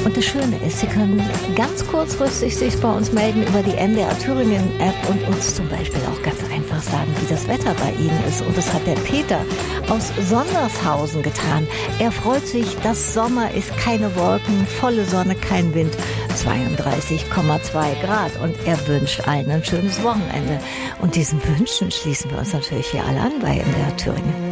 Und das Schöne ist, Sie können ganz kurzfristig sich bei uns melden über die NDR Thüringen App und uns zum Beispiel auch ganz einfach sagen, wie das Wetter bei Ihnen ist. Und das hat der Peter aus Sondershausen getan. Er freut sich, dass Sommer ist, keine Wolken, volle Sonne, kein Wind, 32,2 Grad. Und er wünscht allen ein schönes Wochenende. Und diesen Wünschen schließen wir uns natürlich hier alle an bei NDR Thüringen.